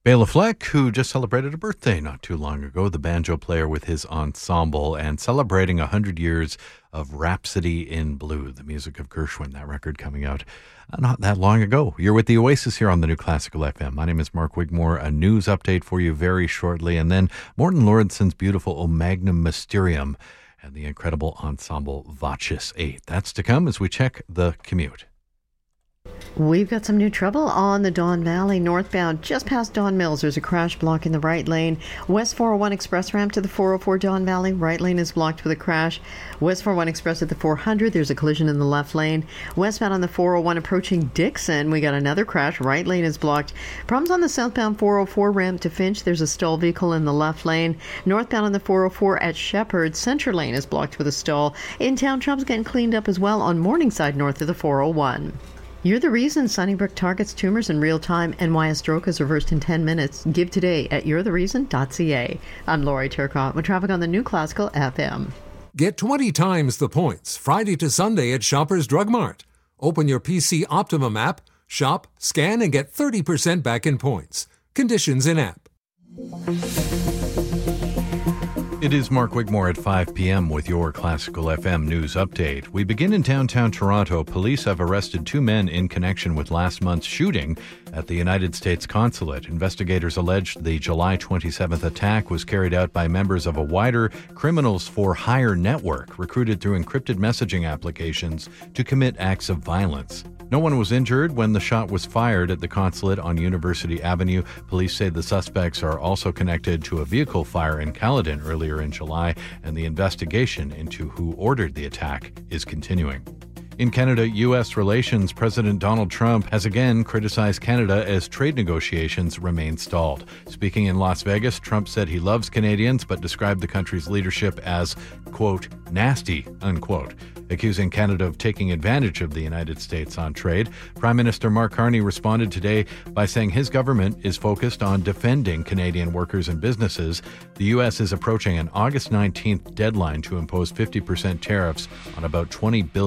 Bela Fleck, who just celebrated a birthday not too long ago, the banjo player with his ensemble, and celebrating 100 years of Rhapsody in Blue, the music of Gershwin, that record coming out not that long ago. You're with the Oasis here on the New Classical FM. My name is Mark Wigmore. A news update for you very shortly, and then Morten Lauridsen's beautiful O Magnum Mysterium and the incredible ensemble Voces 8. That's to come as we check the commute. We've got some new trouble on the Don Valley northbound. Just past Don Mills, there's a crash blocking the right lane. West 401 Express ramp to the 404 Don Valley. Right lane is blocked with a crash. West 401 Express at the 400, there's a collision in the left lane. Westbound on the 401 approaching Dixon, we got another crash. Right lane is blocked. Problems on the southbound 404 ramp to Finch. There's a stall vehicle in the left lane. Northbound on the 404 at Shepherd, center lane is blocked with a stall. In town, Trump's getting cleaned up as well on Morningside north of the 401. You're the reason Sunnybrook targets tumors in real time and why a stroke is reversed in 10 minutes. Give today at you'rethereason.ca. I'm Lori Turcotte with traffic on the New Classical FM. Get 20 times the points Friday to Sunday at Shoppers Drug Mart. Open your PC Optimum app, shop, scan, and get 30% back in points. Conditions in app. It is Mark Wigmore at 5 p.m. with your Classical FM news update. We begin in downtown Toronto. Police have arrested two men in connection with last month's shooting at the United States Consulate. Investigators alleged the July 27th attack was carried out by members of a wider criminals for hire network recruited through encrypted messaging applications to commit acts of violence. No one was injured when the shot was fired at the consulate on University Avenue. Police say the suspects are also connected to a vehicle fire in Caledon earlier in July, and the investigation into who ordered the attack is continuing. In Canada-U.S. relations, President Donald Trump has again criticized Canada as trade negotiations remain stalled. Speaking in Las Vegas, Trump said he loves Canadians but described the country's leadership as, quote, nasty, unquote, accusing Canada of taking advantage of the United States on trade. Prime Minister Mark Carney responded today by saying his government is focused on defending Canadian workers and businesses. The U.S. is approaching an August 19th deadline to impose 50% tariffs on about $20 billion